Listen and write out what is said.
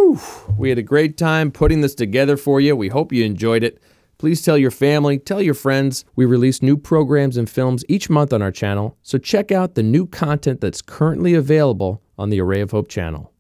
Whew, we had a great time putting this together for you. We hope you enjoyed it. Please tell your family, tell your friends. We release new programs and films each month on our channel, so check out the new content that's currently available on the Array of Hope channel.